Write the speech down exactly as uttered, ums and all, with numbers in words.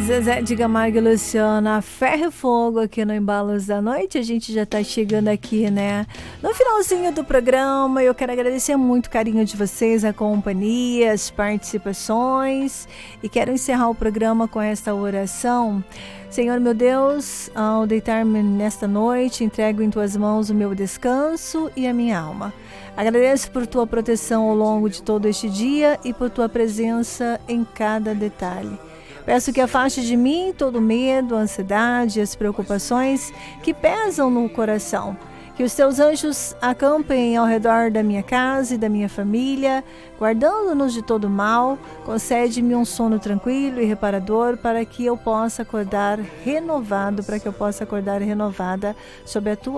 Zezé de Camargo e Luciana, ferro e fogo aqui no Embalos da Noite. A gente já tá chegando aqui, né, no finalzinho do programa. Eu quero agradecer muito o carinho de vocês, a companhia, as participações, e quero encerrar o programa com esta oração. Senhor meu Deus, ao deitar-me nesta noite, entrego em tuas mãos o meu descanso e a minha alma. Agradeço por tua proteção ao longo de todo este dia e por tua presença em cada detalhe. Peço que afaste de mim todo o medo, a ansiedade e as preocupações que pesam no coração. Que os teus anjos acampem ao redor da minha casa e da minha família, guardando-nos de todo mal. Concede-me um sono tranquilo e reparador para que eu possa acordar renovado, para que eu possa acordar renovada sob a tua